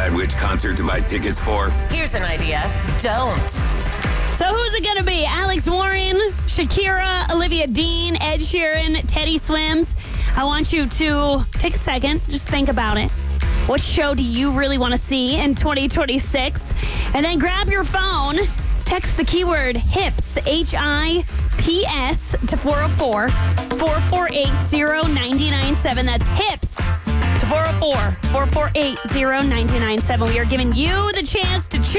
decide which concert to buy tickets for? Here's an idea. Don't. So who's it going to be? Alex Warren, Shakira, Olivia Dean, Ed Sheeran, Teddy Swims? I want you to take a second. Just think about it. What show do you really want to see in 2026? And then grab your phone. Text the keyword HIPS, HIPS, to 404-448-0997. That's HIPS to 404-448-0997. We are giving you the chance to choose